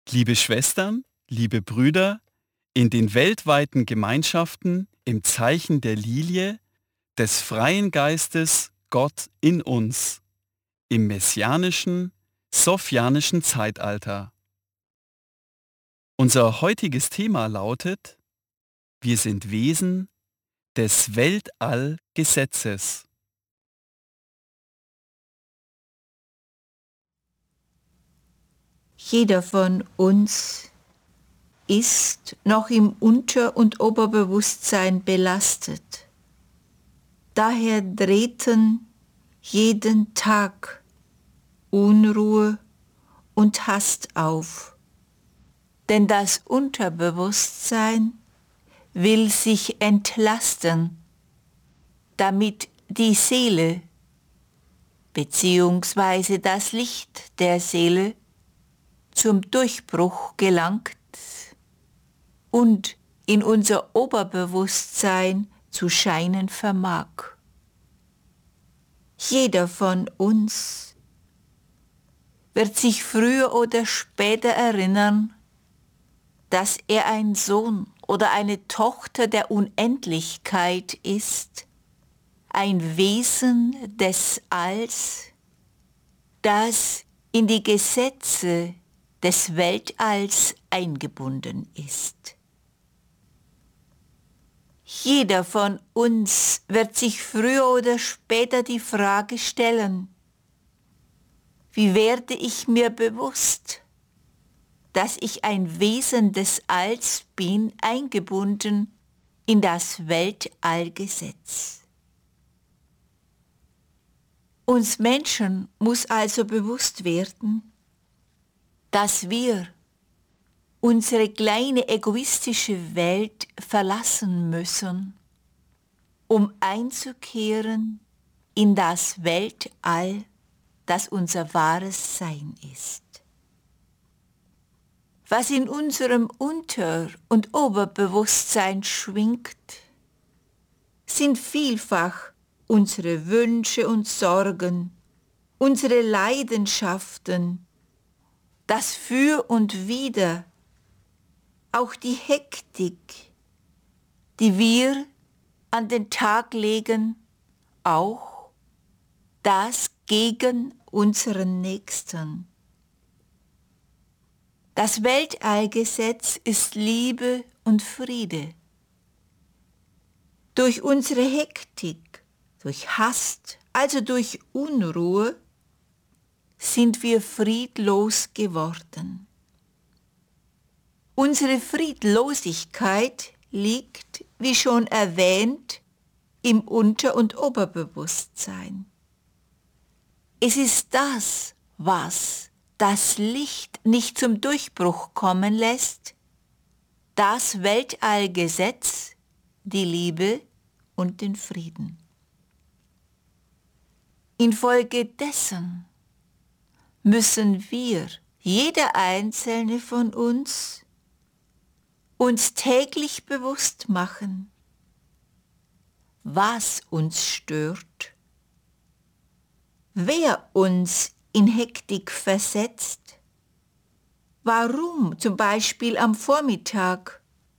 Liebe Schwestern, liebe Brüder, in den weltweiten Gemeinschaften im Zeichen der Lilie, des freien Geistes Gott in uns, im messianischen, sophianischen Zeitalter. Unser heutiges Thema lautet: Wir sind Wesen des Weltallgesetzes. Jeder von uns ist noch im Unter- und Oberbewusstsein belastet. Daher treten jeden Tag Unruhe und Hass auf. Denn das Unterbewusstsein will sich entlasten, damit die Seele bzw. das Licht der Seele zum Durchbruch gelangt und in unser Oberbewusstsein zu scheinen vermag. Jeder von uns wird sich früher oder später erinnern, dass er ein Sohn oder eine Tochter der Unendlichkeit ist, ein Wesen des Alls, das in die Gesetze des Weltalls eingebunden ist. Jeder von uns wird sich früher oder später die Frage stellen: Wie werde ich mir bewusst, dass ich ein Wesen des Alls bin, eingebunden in das Weltallgesetz? Uns Menschen muss also bewusst werden, dass wir unsere kleine egoistische Welt verlassen müssen, um einzukehren in das Weltall, das unser wahres Sein ist. Was in unserem Unter- und Oberbewusstsein schwingt, sind vielfach unsere Wünsche und Sorgen, unsere Leidenschaften, das Für und Wider, auch die Hektik, die wir an den Tag legen, auch das gegen unseren Nächsten. Das Weltallgesetz ist Liebe und Friede. Durch unsere Hektik, durch Hass, also durch Unruhe, sind wir friedlos geworden. Unsere Friedlosigkeit liegt, wie schon erwähnt, im Unter- und Oberbewusstsein. Es ist das, was das Licht nicht zum Durchbruch kommen lässt, das Weltallgesetz, die Liebe und den Frieden. Infolgedessen müssen wir, jeder einzelne von uns täglich bewusst machen, was uns stört, wer uns in Hektik versetzt, warum zum Beispiel am Vormittag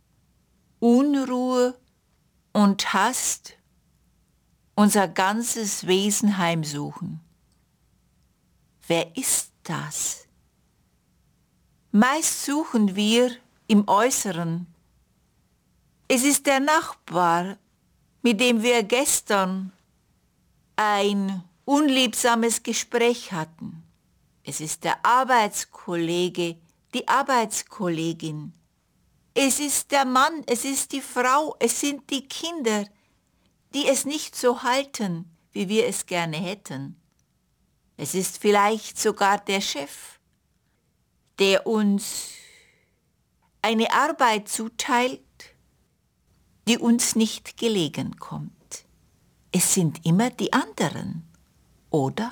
Unruhe und Hass unser ganzes Wesen heimsuchen. Wer ist das? Meist suchen wir im Äußeren. Es ist der Nachbar, mit dem wir gestern ein unliebsames Gespräch hatten. Es ist der Arbeitskollege, die Arbeitskollegin. Es ist der Mann, es ist die Frau, es sind die Kinder, die es nicht so halten, wie wir es gerne hätten. Es ist vielleicht sogar der Chef, der uns eine Arbeit zuteilt, die uns nicht gelegen kommt. Es sind immer die anderen, oder?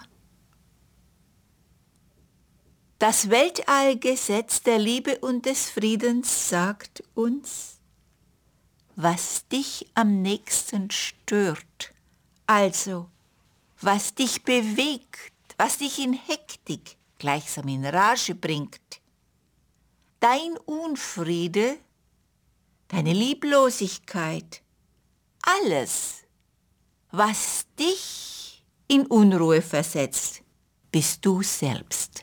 Das Weltallgesetz der Liebe und des Friedens sagt uns, was dich am nächsten stört, also was dich bewegt, was dich in Hektik, gleichsam in Rage bringt, dein Unfriede, deine Lieblosigkeit, alles, was dich in Unruhe versetzt, bist du selbst.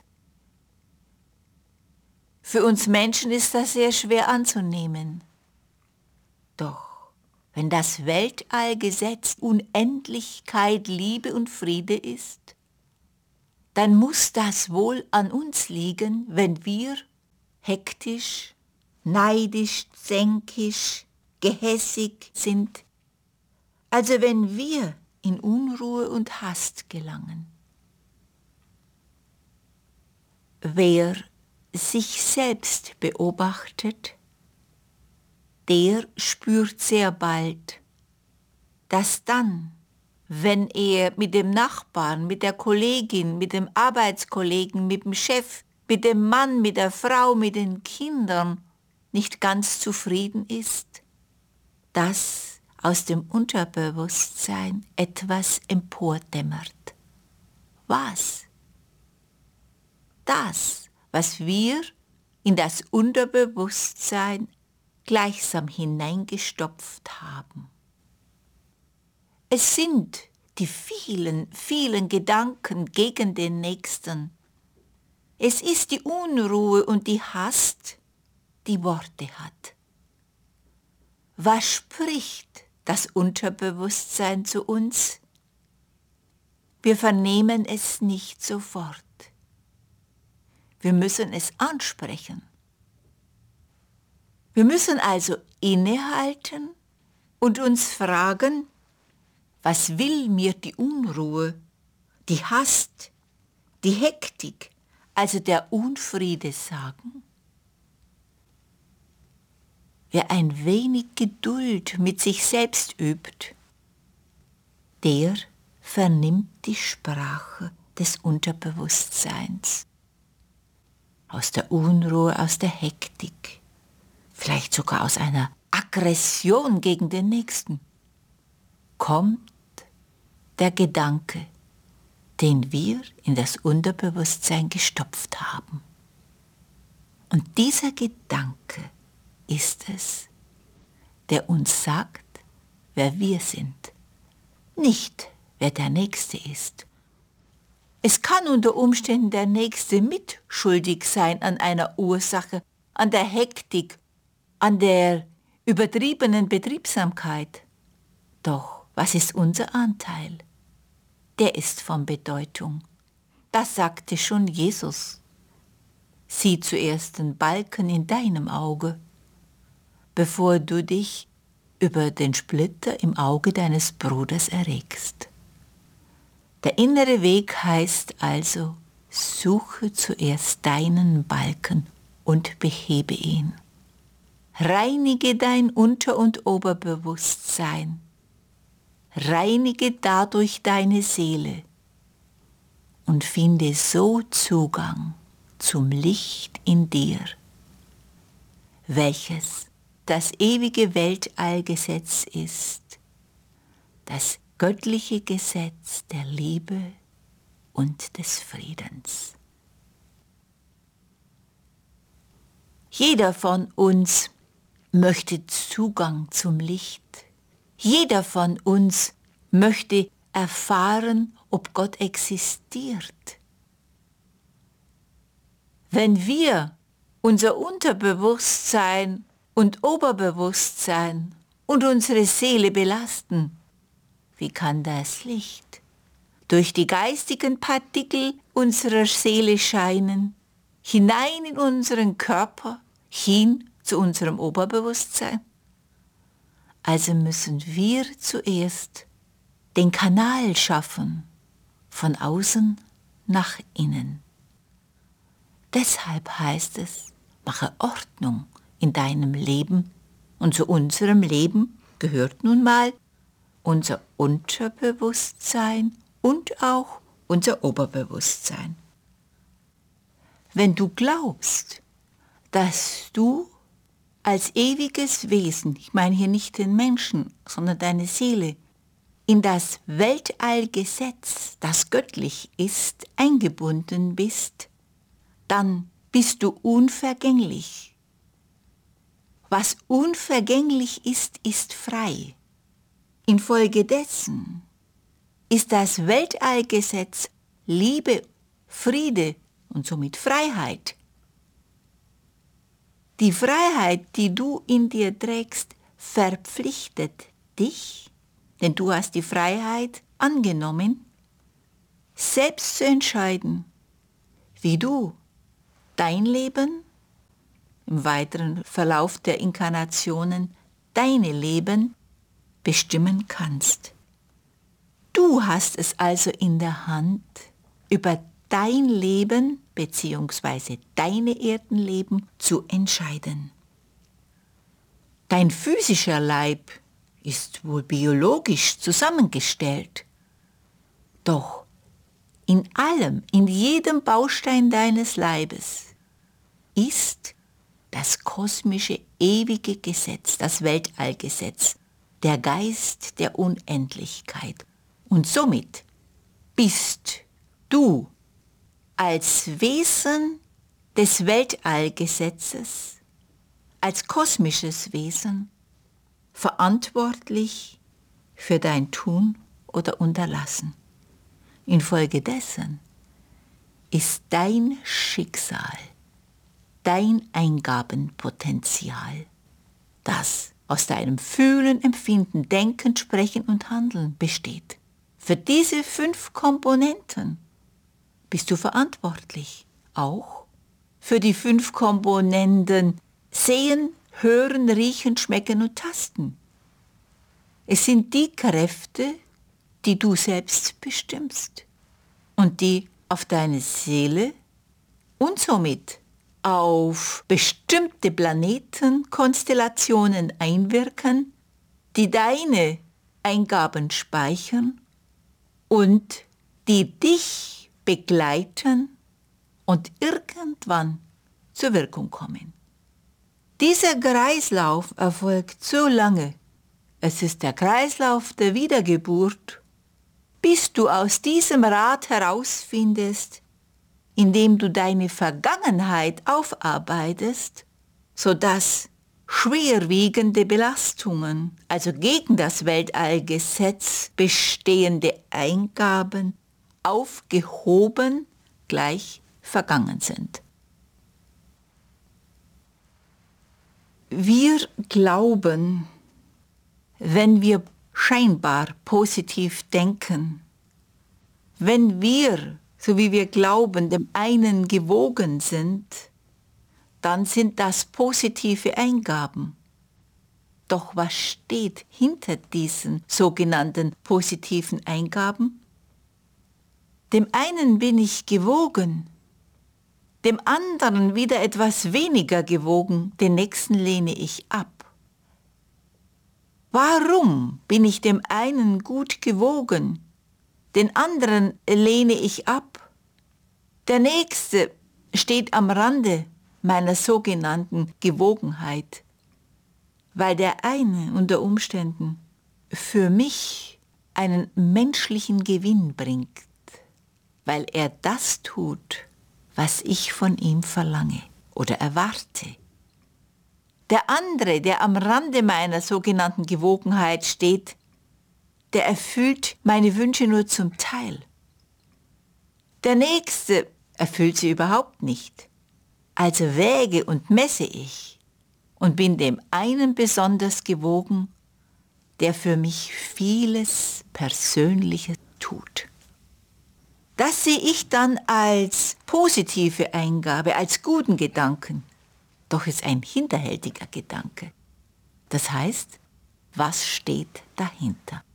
Für uns Menschen ist das sehr schwer anzunehmen. Doch wenn das Weltallgesetz Unendlichkeit, Liebe und Friede ist, dann muss das wohl an uns liegen, wenn wir hektisch, neidisch, zänkisch, gehässig sind. Also wenn wir in Unruhe und Hast gelangen. Wer sich selbst beobachtet, der spürt sehr bald, dass dann, wenn er mit dem Nachbarn, mit der Kollegin, mit dem Arbeitskollegen, mit dem Chef, mit dem Mann, mit der Frau, mit den Kindern nicht ganz zufrieden ist, dass aus dem Unterbewusstsein etwas empordämmert. Was? Das, was wir in das Unterbewusstsein gleichsam hineingestopft haben. Es sind die vielen, vielen Gedanken gegen den Nächsten. Es ist die Unruhe und die Hast, die Worte hat. Was spricht das Unterbewusstsein zu uns? Wir vernehmen es nicht sofort. Wir müssen es ansprechen. Wir müssen also innehalten und uns fragen, was will mir die Unruhe, die Hast, die Hektik, also der Unfriede sagen? Wer ein wenig Geduld mit sich selbst übt, der vernimmt die Sprache des Unterbewusstseins. Aus der Unruhe, aus der Hektik, vielleicht sogar aus einer Aggression gegen den Nächsten, kommt der Gedanke, den wir in das Unterbewusstsein gestopft haben. Und dieser Gedanke ist es, der uns sagt, wer wir sind, nicht wer der Nächste ist. Es kann unter Umständen der Nächste mitschuldig sein an einer Ursache, an der Hektik, an der übertriebenen Betriebsamkeit. Doch was ist unser Anteil? Der ist von Bedeutung. Das sagte schon Jesus. Sieh zuerst den Balken in deinem Auge, bevor du dich über den Splitter im Auge deines Bruders erregst. Der innere Weg heißt also, suche zuerst deinen Balken und behebe ihn. Reinige dein Unter- und Oberbewusstsein. Reinige dadurch deine Seele und finde so Zugang zum Licht in dir, welches das ewige Weltallgesetz ist, das göttliche Gesetz der Liebe und des Friedens. Jeder von uns möchte Zugang zum Licht. Jeder von uns möchte erfahren, ob Gott existiert. Wenn wir unser Unterbewusstsein und Oberbewusstsein und unsere Seele belasten, wie kann das Licht durch die geistigen Partikel unserer Seele scheinen, hinein in unseren Körper, hin zu unserem Oberbewusstsein? Also müssen wir zuerst den Kanal schaffen, von außen nach innen. Deshalb heißt es, mache Ordnung in deinem Leben, und zu unserem Leben gehört nun mal unser Unterbewusstsein und auch unser Oberbewusstsein. Wenn du glaubst, dass du als ewiges Wesen, ich meine hier nicht den Menschen, sondern deine Seele, in das Weltallgesetz, das göttlich ist, eingebunden bist, dann bist du unvergänglich. Was unvergänglich ist, ist frei. Infolgedessen ist das Weltallgesetz Liebe, Friede und somit Freiheit. Die Freiheit, die du in dir trägst, verpflichtet dich, denn du hast die Freiheit angenommen, selbst zu entscheiden, wie du dein Leben, im weiteren Verlauf der Inkarnationen, deine Leben bestimmen kannst. Du hast es also in der Hand, über dein Leben bzw. deine Erdenleben zu entscheiden. Dein physischer Leib ist wohl biologisch zusammengestellt, doch in allem, in jedem Baustein deines Leibes ist das kosmische, ewige Gesetz, das Weltallgesetz, der Geist der Unendlichkeit. Und somit bist du als Wesen des Weltallgesetzes, als kosmisches Wesen, verantwortlich für dein Tun oder Unterlassen. Infolgedessen ist dein Schicksal, dein Eingabenpotenzial, das aus deinem Fühlen, Empfinden, Denken, Sprechen und Handeln besteht. Für diese 5 Komponenten bist du verantwortlich, auch für die 5 Komponenten Sehen, Hören, Riechen, Schmecken und Tasten. Es sind die Kräfte, die du selbst bestimmst und die auf deine Seele und somit auf bestimmte Planetenkonstellationen einwirken, die deine Eingaben speichern und die dich begleiten und irgendwann zur Wirkung kommen. Dieser Kreislauf erfolgt so lange, es ist der Kreislauf der Wiedergeburt, bis du aus diesem Rad herausfindest, indem du deine Vergangenheit aufarbeitest, sodass schwerwiegende Belastungen, also gegen das Weltallgesetz bestehende Eingaben, aufgehoben gleich vergangen sind. Wir glauben, wenn wir scheinbar positiv denken, wenn wir, so wie wir glauben, dem einen gewogen sind, dann sind das positive Eingaben. Doch was steht hinter diesen sogenannten positiven Eingaben? Dem einen bin ich gewogen, dem anderen wieder etwas weniger gewogen, den nächsten lehne ich ab. Warum bin ich dem einen gut gewogen, den anderen lehne ich ab? Der nächste steht am Rande meiner sogenannten Gewogenheit, weil der eine unter Umständen für mich einen menschlichen Gewinn bringt, weil er das tut, was ich von ihm verlange oder erwarte. Der andere, der am Rande meiner sogenannten Gewogenheit steht, der erfüllt meine Wünsche nur zum Teil. Der nächste erfüllt sie überhaupt nicht. Also wäge und messe ich und bin dem einen besonders gewogen, der für mich vieles Persönliches tut. Das sehe ich dann als positive Eingabe, als guten Gedanken. Doch ist ein hinterhältiger Gedanke. Das heißt, was steht dahinter?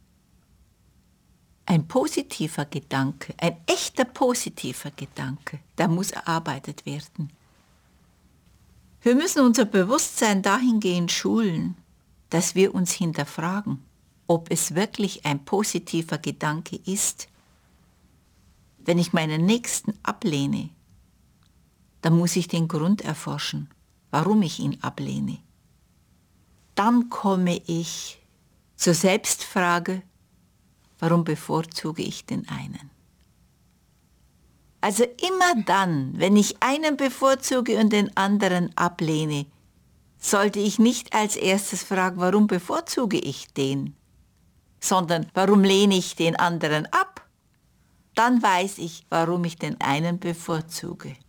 Ein positiver Gedanke, ein echter positiver Gedanke, der muss erarbeitet werden. Wir müssen unser Bewusstsein dahingehend schulen, dass wir uns hinterfragen, ob es wirklich ein positiver Gedanke ist. Wenn ich meinen Nächsten ablehne, dann muss ich den Grund erforschen, warum ich ihn ablehne. Dann komme ich zur Selbstfrage, warum bevorzuge ich den einen? Also immer dann, wenn ich einen bevorzuge und den anderen ablehne, sollte ich nicht als erstes fragen, warum bevorzuge ich den, sondern warum lehne ich den anderen ab? Dann weiß ich, warum ich den einen bevorzuge.